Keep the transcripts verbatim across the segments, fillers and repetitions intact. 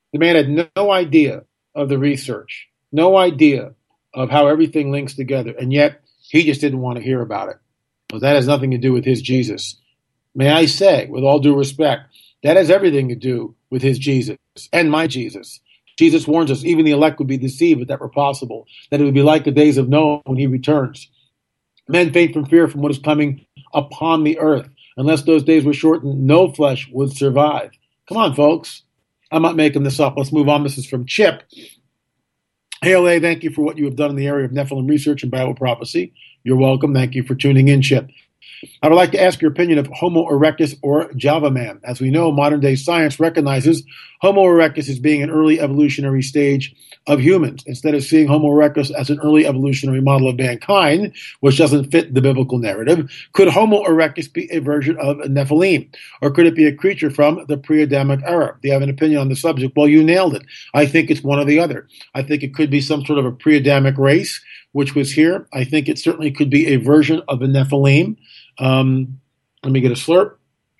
The man had no idea of the research, no idea of how everything links together, and yet he just didn't want to hear about it. Well, that has nothing to do with his Jesus. May I say, with all due respect, that has everything to do with his Jesus and my Jesus. Jesus warns us, even the elect would be deceived if that were possible, that it would be like the days of Noah when he returns. Men faint from fear from what is coming upon the earth. Unless those days were shortened, no flesh would survive. Come on, folks. I'm not making this up. Let's move on. This is from Chip. Hey, L A, thank you for what you have done in the area of Nephilim research and Bible prophecy. You're welcome. Thank you for tuning in, Chip. I would like to ask your opinion of Homo erectus or Java man. As we know, modern-day science recognizes Homo erectus as being an early evolutionary stage of humans. Instead of seeing Homo erectus as an early evolutionary model of mankind, which doesn't fit the biblical narrative, could Homo erectus be a version of a Nephilim? Or could it be a creature from the pre-Adamic era? Do you have an opinion on the subject? Well, you nailed it. I think it's one or the other. I think it could be some sort of a pre-Adamic race, which was here. I think it certainly could be a version of a Nephilim. Um, let me get a slurp.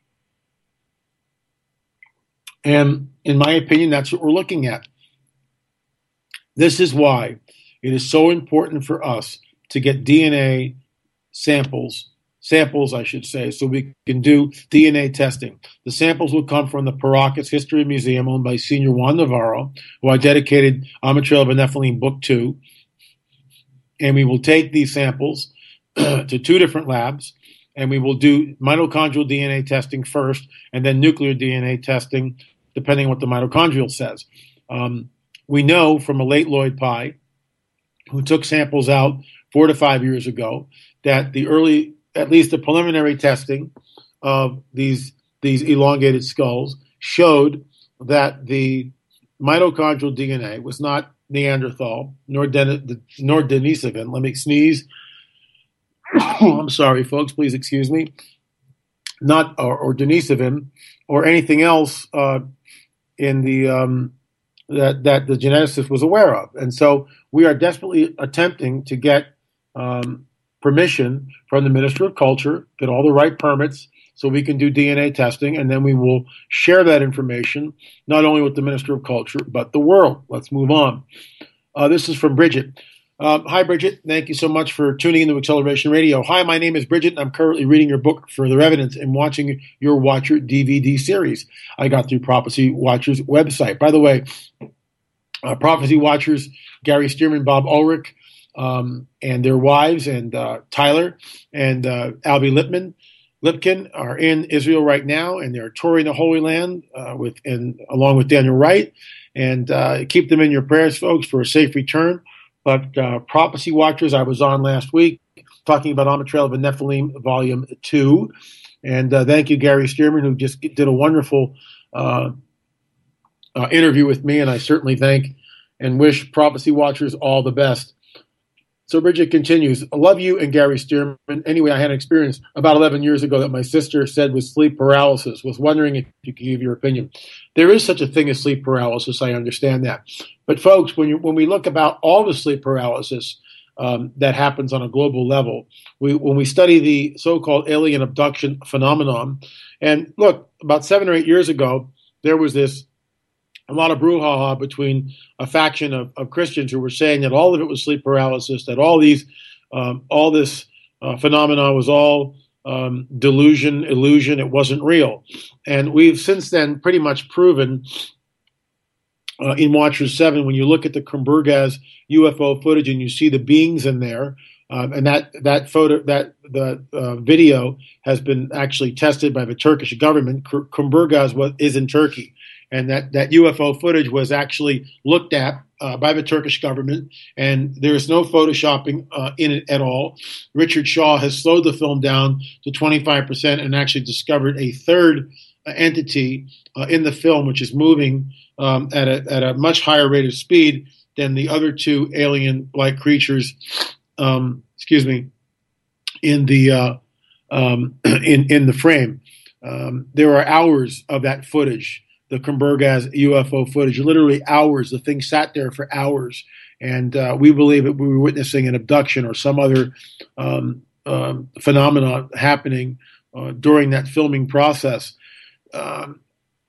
And in my opinion, that's what we're looking at. This is why it is so important for us to get D N A samples, samples, I should say, so we can do D N A testing. The samples will come from the Paracas History Museum, owned by Senior Juan Navarro, who I dedicated On the Trail of a Nephilim book to. And we will take these samples to two different labs, and we will do mitochondrial D N A testing first, and then nuclear D N A testing, depending on what the mitochondrial says. Um, we know from a late Lloyd Pye, who took samples out four to five years ago, that the early, at least the preliminary testing of these these elongated skulls showed that the mitochondrial D N A was not Neanderthal nor Den- nor Denisovan. Let me sneeze. I'm sorry, folks. Please excuse me. Not or, or Denisovan or anything else uh, in the um, that that the geneticist was aware of, and so we are desperately attempting to get um, permission from the Minister of Culture, get all the right permits, so we can do D N A testing, and then we will share that information not only with the Minister of Culture but the world. Let's move on. Uh, this is from Bridget. Um, hi, Bridget. Thank you so much for tuning into Acceleration Radio. Hi, my name is Bridget, and I'm currently reading your book, Further Evidence, and watching your Watcher D V D series I got through Prophecy Watcher's website. By the way, uh, Prophecy Watchers, Gary Stearman, Bob Ulrich, um, and their wives, and uh, Tyler, and uh, Albie Lipman, Lipkin are in Israel right now, and they're touring the Holy Land uh, with, and along with Daniel Wright. And uh, keep them in your prayers, folks, for a safe return. But uh, Prophecy Watchers, I was on last week talking about On the Trail of a Nephilim, Volume two. And uh, thank you, Gary Stearman, who just did a wonderful uh, uh, interview with me. And I certainly thank and wish Prophecy Watchers all the best. So Bridget continues, I love you and Gary Stearman. Anyway, I had an experience about eleven years ago that my sister said was sleep paralysis. Was wondering if you could give your opinion. There is such a thing as sleep paralysis. I understand that. But folks, when you when we look about all the sleep paralysis um, that happens on a global level, we, when we study the so-called alien abduction phenomenon, and look, about seven or eight years ago, there was this a lot of brouhaha between a faction of, of Christians who were saying that all of it was sleep paralysis, that all these, um, all this uh, phenomena was all um, delusion, illusion, it wasn't real. And we've since then pretty much proven uh, in Watcher seven, when you look at the Kumburgaz U F O footage and you see the beings in there, um, and that that photo, that the uh, video has been actually tested by the Turkish government. Kumburgaz was is in Turkey. And that, that U F O footage was actually looked at uh, by the Turkish government, and there is no photoshopping uh, in it at all. Richard Shaw has slowed the film down to twenty-five percent and actually discovered a third uh, entity uh, in the film, which is moving um, at, a, at a much higher rate of speed than the other two alien-like creatures, um, excuse me, in the uh, um, in in the frame. Um, there are hours of that footage. The Kumburgaz U F O footage, literally hours. The thing sat there for hours. And uh, we believe that we were witnessing an abduction or some other um, um, phenomena happening uh, during that filming process. Um,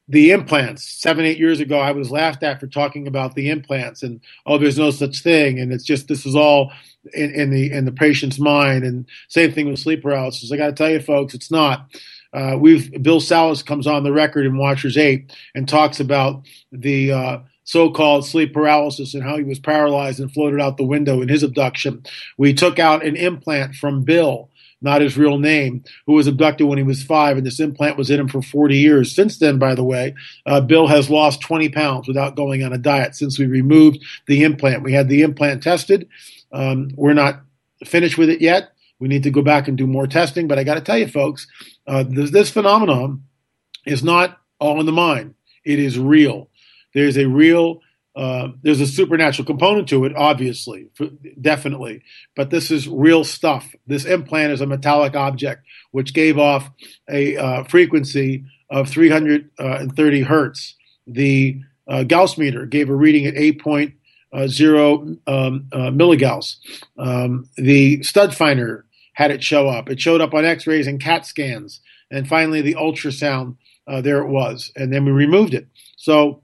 the implants. Seven, eight years ago, I was laughed at for talking about the implants and, oh, there's no such thing. And it's just, this is all in, in the in the patient's mind. And same thing with sleep paralysis. I got to tell you, folks, it's not. Uh, we've Bill Salus comes on the record in Watchers eight and talks about the uh, so-called sleep paralysis and how he was paralyzed and floated out the window in his abduction. We took out an implant from Bill, not his real name, who was abducted when he was five, and this implant was in him for forty years. Since then, by the way, uh, Bill has lost twenty pounds without going on a diet since we removed the implant. We had the implant tested. Um, we're not finished with it yet. We need to go back and do more testing. But I got to tell you, folks, uh, this, this phenomenon is not all in the mind. It is real. There's a real, uh, there's a supernatural component to it, obviously, for, definitely. But this is real stuff. This implant is a metallic object which gave off a uh, frequency of three hundred thirty hertz. The uh, Gauss meter gave a reading at eight point zero um, uh, milligauss. Um, the stud finder had it show up. It showed up on X-rays and CAT scans. And finally, the ultrasound, uh, there it was. And then we removed it. So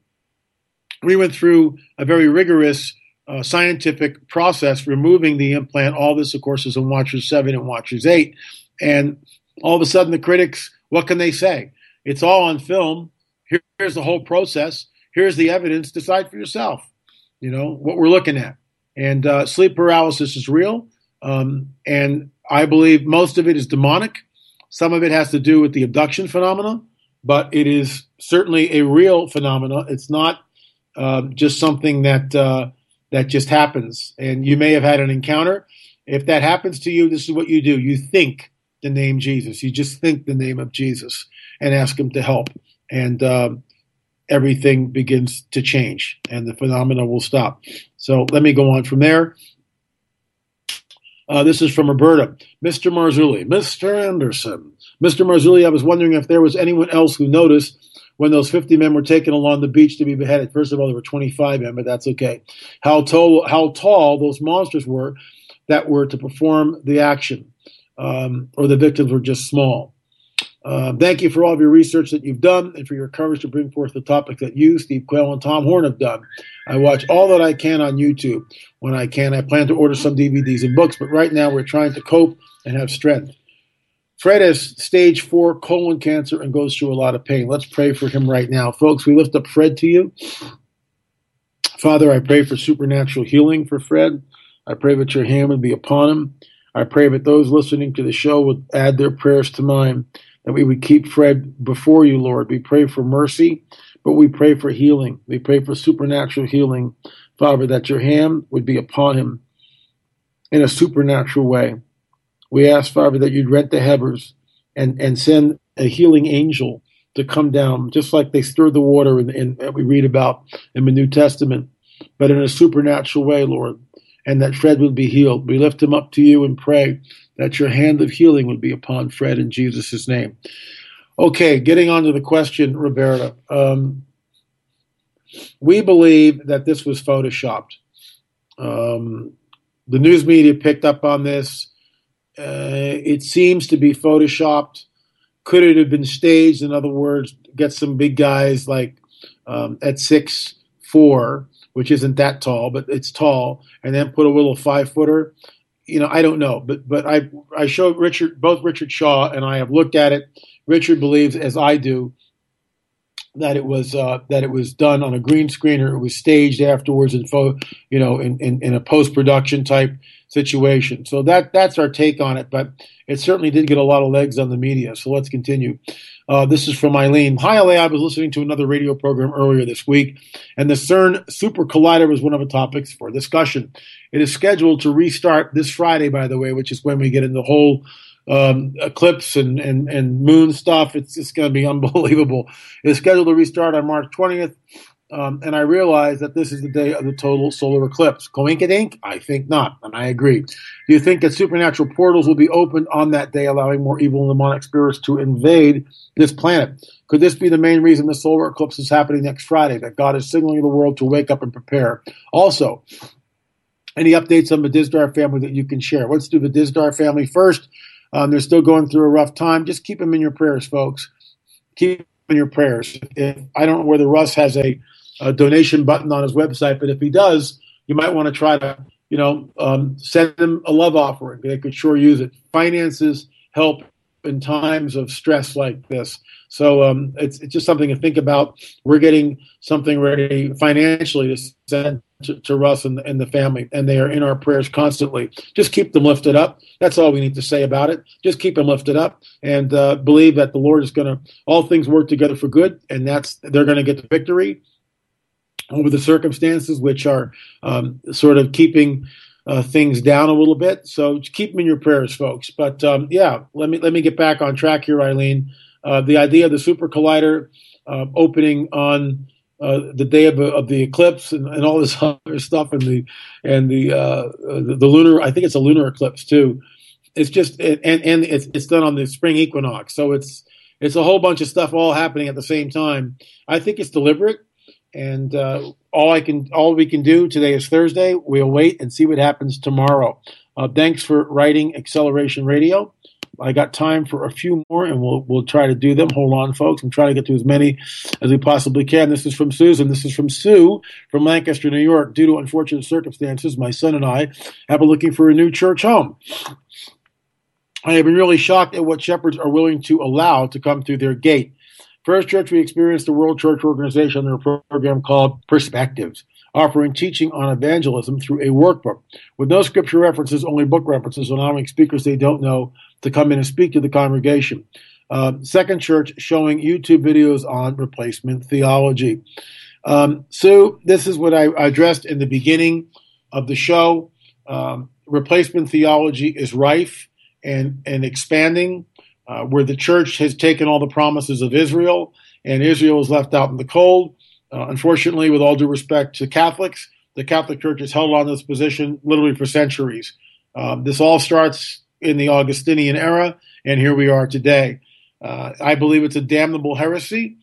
we went through a very rigorous uh, scientific process removing the implant. All this, of course, is in Watchers seven and Watchers eight. And all of a sudden, the critics, what can they say? It's all on film. Here, here's the whole process. Here's the evidence. Decide for yourself, you know, what we're looking at. And uh, sleep paralysis is real. Um, and I believe most of it is demonic. Some of it has to do with the abduction phenomena, but it is certainly a real phenomena. It's not uh, just something that uh, that just happens. And you may have had an encounter. If that happens to you, this is what you do. You think the name Jesus. You just think the name of Jesus and ask him to help. And um, everything begins to change and the phenomena will stop. So let me go on from there. Uh, this is from Roberta. Mister Marzulli, Mister Anderson. Mister Marzulli, I was wondering if there was anyone else who noticed when those fifty men were taken along the beach to be beheaded. First of all, there were twenty-five men, but that's okay. How tall, how tall those monsters were that were to perform the action, um, or the victims were just small. Uh, thank you for all of your research that you've done and for your courage to bring forth the topic that you, Steve Quayle, and Tom Horn have done. I watch all that I can on YouTube. When I can, I plan to order some D V Ds and books, but right now we're trying to cope and have strength. Fred has stage four colon cancer and goes through a lot of pain. Let's pray for him right now. Folks, we lift up Fred to you. Father, I pray for supernatural healing for Fred. I pray that your hand would be upon him. I pray that those listening to the show would add their prayers to mine, that we would keep Fred before you, Lord. We pray for mercy, but we pray for healing. We pray for supernatural healing, Father, that your hand would be upon him in a supernatural way. We ask, Father, that you'd rent the heavens and, and send a healing angel to come down, just like they stirred the water in, in, that we read about in the New Testament, but in a supernatural way, Lord, and that Fred would be healed. We lift him up to you and pray that your hand of healing would be upon Fred in Jesus' name. Okay, getting on to the question, Roberta. Um, we believe that this was photoshopped. Um, the news media picked up on this. Uh, it seems to be photoshopped. Could it have been staged? In other words, get some big guys like um, at six four, which isn't that tall, but it's tall, and then put a little five-footer. You know, I don't know, but but I I showed Richard, both Richard Shaw and I have looked at it. Richard believes, as I do, that it was uh, that it was done on a green screen or it was staged afterwards in fo- you know in, in, in a post-production type situation. So that that's our take on it, but it certainly did get a lot of legs on the media. So let's continue. Uh, this is from Eileen. Hi, Eileen. I was listening to another radio program earlier this week, and the CERN Super Collider was one of the topics for discussion. It is scheduled to restart this Friday, by the way, which is when we get into the whole um, eclipse and, and, and moon stuff. It's just going to be unbelievable. It's scheduled to restart on March twentieth. Um, and I realize that this is the day of the total solar eclipse. Coinkydink? I think not, and I agree. Do you think that supernatural portals will be opened on that day, allowing more evil and demonic spirits to invade this planet? Could this be the main reason the solar eclipse is happening next Friday, that God is signaling the world to wake up and prepare? Also, any updates on the Dizdar family that you can share? Let's do the Dizdar family first. Um, they're still going through a rough time. Just keep them in your prayers, folks. Keep in your prayers. If, I don't know whether Russ has a, a donation button on his website, but if he does, you might want to try to, you know, um, send him a love offering. They could sure use it. Finances help in times of stress like this. So um, it's, it's just something to think about. We're getting something ready financially to send to, to Russ and, and the family, and they are in our prayers constantly. Just keep them lifted up. That's all we need to say about it. Just keep them lifted up and uh, believe that the Lord is going to, all things work together for good, and that's they're going to get the victory over the circumstances which are um, sort of keeping uh, things down a little bit. So keep them in your prayers, folks. But um, yeah, let me let me get back on track here, Eileen. Uh, the idea of the Super Collider uh, opening on uh, the day of, of the eclipse and, and all this other stuff, and the and the, uh, the the lunar, I think it's a lunar eclipse too. It's just and and it's it's done on the spring equinox, so it's it's a whole bunch of stuff all happening at the same time. I think it's deliberate. And uh, all I can, all we can do today is Thursday. We'll wait and see what happens tomorrow. Uh, thanks for writing Acceleration Radio. I got time for a few more, and we'll we'll try to do them. Hold on, folks. I'm trying to get to as many as we possibly can. This is from Susan. This is from Sue from Lancaster, New York. Due to unfortunate circumstances, my son and I have been looking for a new church home. I have been really shocked at what shepherds are willing to allow to come through their gate. First Church, we experienced the World Church Organization under a program called Perspectives, offering teaching on evangelism through a workbook. With no scripture references, only book references, allowing speakers they don't know to come in and speak to the congregation. Uh, Second Church, showing YouTube videos on replacement theology. Um, so this is what I addressed in the beginning of the show. Um, replacement theology is rife and, and expanding. Uh, where the church has taken all the promises of Israel, and Israel is left out in the cold. Uh, unfortunately, with all due respect to Catholics, the Catholic Church has held on this position literally for centuries. Um, this all starts in the Augustinian era, and here we are today. Uh, I believe it's a damnable heresy.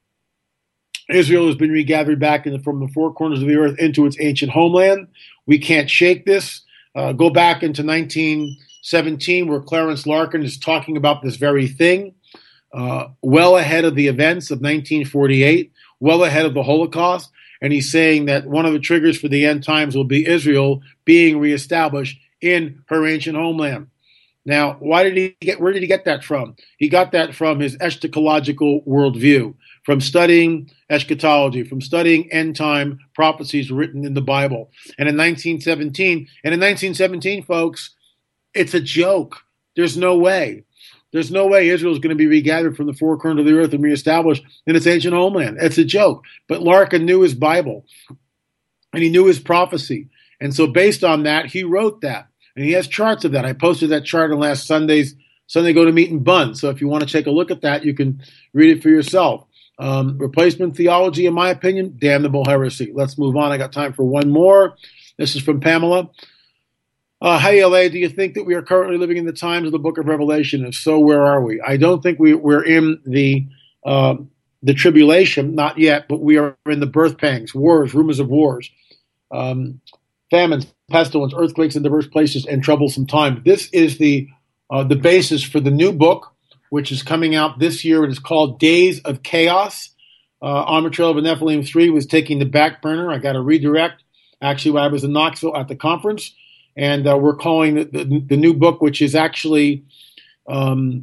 Israel has been regathered back in the, from the four corners of the earth into its ancient homeland. We can't shake this. Uh, go back into nineteen seventeen, where Clarence Larkin is talking about this very thing, uh, well ahead of the events of nineteen forty-eight, well ahead of the Holocaust, and he's saying that one of the triggers for the end times will be Israel being reestablished in her ancient homeland. Now, why did he get? Where did he get that from? He got that from his eschatological worldview, from studying eschatology, from studying end time prophecies written in the Bible. And in nineteen seventeen, and in nineteen seventeen, folks, it's a joke. There's no way. There's no way Israel is going to be regathered from the four corners of the earth and reestablished in its ancient homeland. It's a joke. But Larkin knew his Bible, and he knew his prophecy. And so based on that, he wrote that. And he has charts of that. I posted that chart on last Sunday's Sunday Go to Meat and Bun. So if you want to take a look at that, you can read it for yourself. Um, replacement theology, in my opinion, damnable heresy. Let's move on. I got time for one more. This is from Pamela. Uh, hey, L A, do you think that we are currently living in the times of the book of Revelation? If so, where are we? I don't think we, we're in the uh, the tribulation, not yet, but we are in the birth pangs, wars, rumors of wars, um, famines, pestilence, earthquakes in diverse places, and troublesome times. This is the uh, the basis for the new book, which is coming out this year. It is called Days of Chaos. Uh, Armor Trail of the Nephilim three was taking the back burner. I got a redirect. Actually, when I was in Knoxville at the conference. And uh, we're calling the, the, the new book, which is actually um,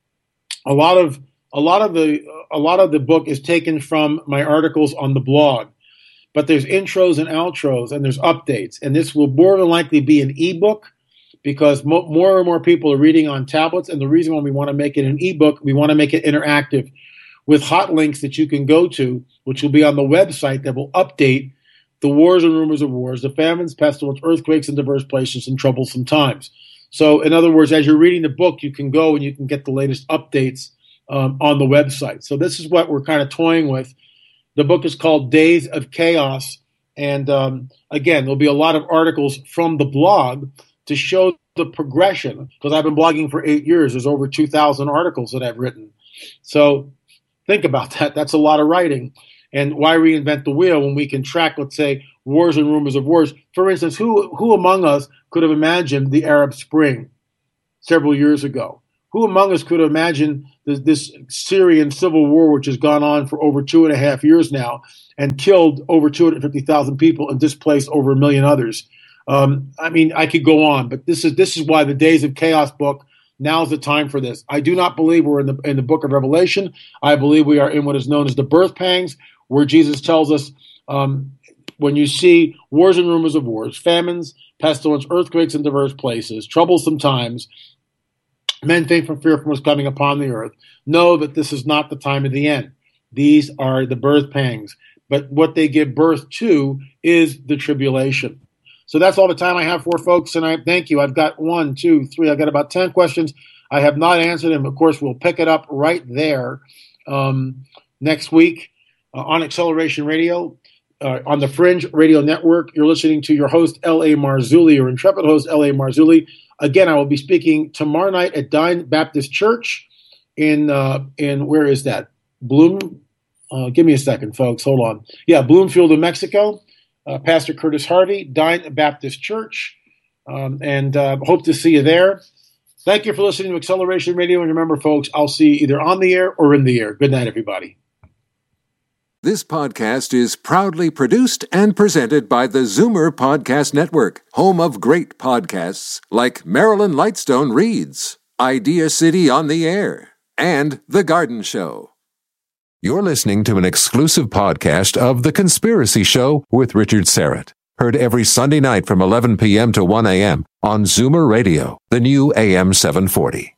a lot of a lot of the a lot of the book is taken from my articles on the blog. But there's intros and outros, and there's updates. And this will more than likely be an ebook because mo- more and more people are reading on tablets. And the reason why we want to make it an ebook, we want to make it interactive with hot links that you can go to, which will be on the website that will update the wars and rumors of wars, the famines, pestilence, earthquakes in diverse places, and troublesome times. So, in other words, as you're reading the book, you can go and you can get the latest updates um, on the website. So this is what we're kind of toying with. The book is called Days of Chaos. And um, again, there'll be a lot of articles from the blog to show the progression, because I've been blogging for eight years. There's over two thousand articles that I've written. So think about that. That's a lot of writing. And why reinvent the wheel when we can track, let's say, wars and rumors of wars? For instance, who who among us could have imagined the Arab Spring several years ago? Who among us could imagine this, this Syrian civil war, which has gone on for over two and a half years now and killed over two hundred fifty thousand people and displaced over a million others? Um, I mean, I could go on, but this is this is why the Days of Chaos book, now's the time for this. I do not believe we're in the in the book of Revelation. I believe we are in what is known as the birth pangs, where Jesus tells us, um, when you see wars and rumors of wars, famines, pestilence, earthquakes in diverse places, troublesome times, men faint from fear from what's coming upon the earth, know that this is not the time of the end. These are the birth pangs. But what they give birth to is the tribulation. So that's all the time I have for folks tonight. Thank you. I've got one, two, three. I've got about ten questions. I have not answered them. Of course, we'll pick it up right there um, next week uh, on Acceleration Radio, uh, on the Fringe Radio Network. You're listening to your host, L A. Marzulli, your intrepid host, L A. Marzulli. Again, I will be speaking tomorrow night at Dine Baptist Church in, uh, in where is that? Bloom? Uh, give me a second, folks. Hold on. Yeah, Bloomfield, New Mexico. Uh, Pastor Curtis Harvey, Dine Baptist Church, um, and uh, hope to see you there. Thank you for listening to Acceleration Radio, and remember, folks, I'll see you either on the air or in the air. Good night, everybody. This podcast is proudly produced and presented by the Zoomer Podcast Network, home of great podcasts like Marilyn Lightstone Reads, Idea City on the Air, and The Garden Show. You're listening to an exclusive podcast of The Conspiracy Show with Richard Serrett. Heard every Sunday night from eleven p.m. to one a.m. on Zoomer Radio, the new A M seven forty.